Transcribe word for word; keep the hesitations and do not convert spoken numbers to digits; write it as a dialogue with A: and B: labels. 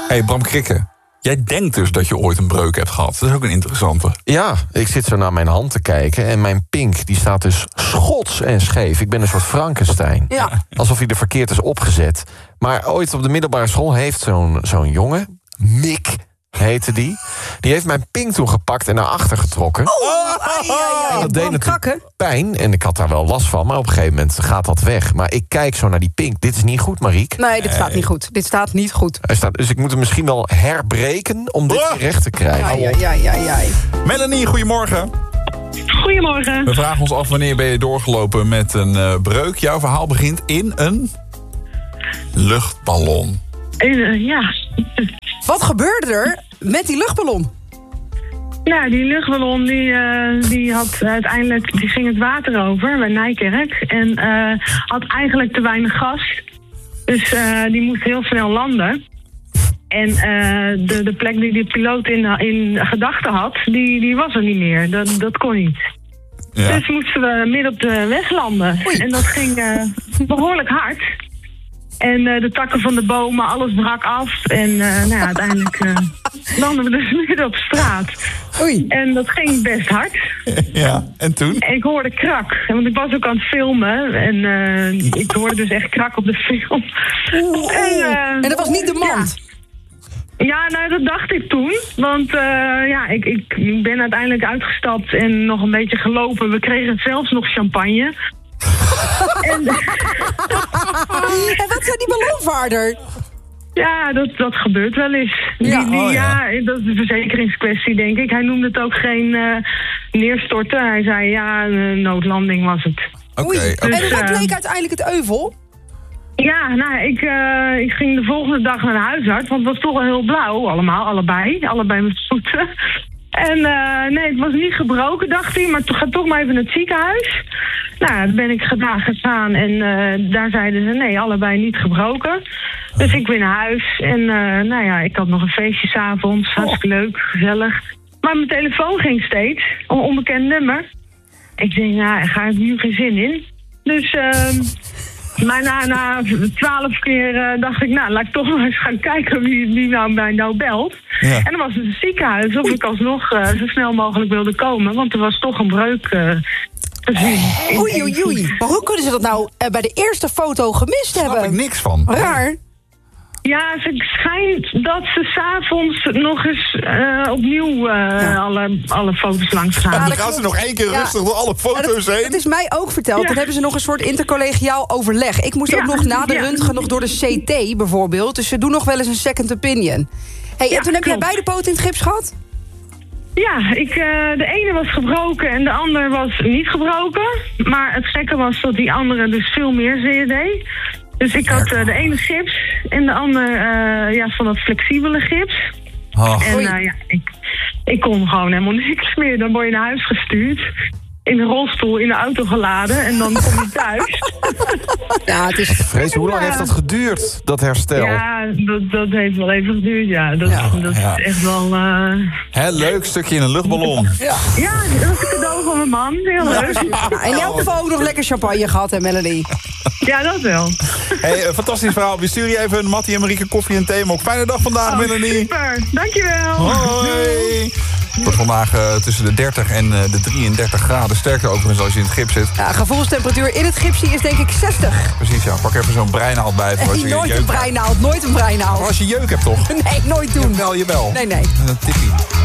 A: hey, Bram Krikke. Jij denkt dus dat je ooit een breuk hebt gehad. Dat is ook een interessante.
B: Ja, ik zit zo naar mijn hand te kijken en mijn pink die staat dus schots en scheef. Ik ben een soort Frankenstein.
C: Ja.
B: Alsof hij er verkeerd is opgezet. Maar ooit op de middelbare school heeft zo'n zo'n jongen, Mick heette die... die heeft mijn pink toen gepakt en naar achter getrokken.
C: Oh, ai, ai, ai.
B: En dat deed
C: Bram
B: natuurlijk
C: Krakken.
B: pijn en ik had daar wel last van. Maar op een gegeven moment gaat dat weg. Maar ik kijk zo naar die pink. Dit is niet goed, Mariek.
C: Nee, dit staat niet goed. Dit staat niet goed.
B: Hij staat, dus ik moet hem misschien wel herbreken om dit
A: Oh.
B: recht te krijgen.
C: Ja, ja, ja, ja, ja.
A: Melanie, goedemorgen.
D: Goedemorgen.
A: We vragen ons af wanneer ben je doorgelopen met een uh, breuk. Jouw verhaal begint in een luchtballon.
D: Uh, ja.
C: Wat gebeurde er met die luchtballon?
D: Nou, die luchtballon die, uh, die had uiteindelijk, die ging het water over bij Nijkerk. En uh, had eigenlijk te weinig gas. Dus uh, die moest heel snel landen. En uh, de, de plek die de piloot in, in gedachten had, die, die was er niet meer. Dat, dat kon niet.
A: Ja.
D: Dus moesten we midden op de weg landen.
C: Oei.
D: En dat ging uh, behoorlijk hard. En uh, de takken van de bomen, alles brak af. En uh, nou ja, uiteindelijk uh, landen we dus midden op straat.
C: Oei.
D: En dat ging best hard.
A: Ja, en toen?
D: En ik hoorde krak. Want ik was ook aan het filmen. En uh, ik hoorde dus echt krak op de film. En, uh,
C: En dat was niet de mand.
D: Ja, nou, dat dacht ik toen. Want uh, ja, ik, ik, ik ben uiteindelijk uitgestapt en nog een beetje gelopen. We kregen zelfs nog champagne. en,
C: En wat zei die ballonvaarder?
D: ja, dat, dat gebeurt wel eens. Die,
C: Ja.
D: die,
A: Oh, ja.
D: ja, dat is een verzekeringskwestie, denk ik. Hij noemde het ook geen uh, neerstorten. Hij zei, ja, een noodlanding was het.
A: Oké.
C: Oei.
A: oké.
C: En wat
D: uh,
C: bleek uiteindelijk het euvel?
D: Ja, nou, ik, uh, ik ging de volgende dag naar de huisarts, want het was toch wel heel blauw, allemaal, allebei. Allebei mijn voeten. En uh, nee, het was niet gebroken, dacht hij, maar ga toch maar even naar het ziekenhuis. Nou, daar ben ik gedaan gegaan en uh, daar zeiden ze, nee, allebei niet gebroken. Dus ik ben naar huis en uh, nou ja, ik had nog een feestje 's avonds, hartstikke leuk, gezellig. Maar mijn telefoon ging steeds, een onbekend nummer. Ik denk, nou, daar ga ik nu geen zin in. Dus... Uh, Maar na, na twaalf keer uh, dacht ik, nou, laat ik toch maar eens gaan kijken wie, wie nou mij nou belt.
A: Ja.
D: En dan was het een ziekenhuis of ik alsnog uh, zo snel mogelijk wilde komen, want er was toch een breuk uh, gezien.
C: Oei, oei, oei. Maar hoe kunnen ze dat nou uh, bij de eerste foto gemist
A: Daar snap
C: hebben?
A: ik niks van.
C: Raar.
D: Ja, het schijnt dat ze 's avonds nog eens uh, opnieuw uh, alle, alle foto's langs gaan.
C: Ja,
A: Dan
C: dat
A: gaan ze
C: klopt.
A: nog één keer
C: Ja.
A: rustig door alle
C: Ja,
A: foto's
C: dat,
A: heen.
C: dat is mij ook verteld.
D: Ja.
C: Dan hebben ze nog een soort intercollegiaal overleg. Ik moest
D: Ja,
C: ook nog na de
D: ja.
C: röntgen nog door de C T bijvoorbeeld. Dus ze doen nog wel eens een second opinion. Hey,
D: Ja,
C: en toen heb jij
D: klopt.
C: beide poten in het gips gehad?
D: Ja, ik, uh, de ene was gebroken en de ander was niet gebroken. Maar het gekke was dat die andere dus veel meer zeer deed. Dus ik had uh, de ene gips en de ander uh, ja, van dat flexibele gips.
A: Oh.
D: En
C: Oei.
D: uh, ja, ik, ik kon gewoon helemaal niks meer. Dan word je naar huis gestuurd. In een rolstoel in de auto geladen. En dan kom je thuis.
C: Ja, het is...
B: Vrees, hoe lang
D: Ja.
B: heeft dat geduurd, dat herstel?
D: Ja, dat, dat heeft wel even geduurd. Ja, dat,
A: Ja,
D: dat
A: ja.
D: is echt wel... Uh...
A: Hè, leuk stukje in een luchtballon.
C: Ja.
D: Ja, dat was een cadeau van mijn man. Heel leuk.
C: Ja, in elk geval ook nog lekker champagne gehad, hè, Melanie?
D: Ja, dat wel.
A: Hey, een fantastisch verhaal. We sturen je even een Mattie en Marieke koffie en thee. Maar ook fijne dag vandaag,
D: Oh,
A: Melanie.
D: super. Dankjewel.
A: Hoi. Het wordt vandaag uh, tussen de dertig en uh, de drieëndertig graden. Sterker overigens als je in het gips zit.
C: Ja, gevoelstemperatuur in het gipsie is denk ik zestig.
A: Precies, ja. Pak even zo'n breinaald bij. Voor als je
C: Hey, nooit
A: jeuk
C: een
A: hebt.
C: breinaald, nooit een breinaald.
A: Als je jeuk hebt toch?
C: Nee, nooit doen.
A: Wel, jawel.
C: Nee, nee.
A: Een tippie.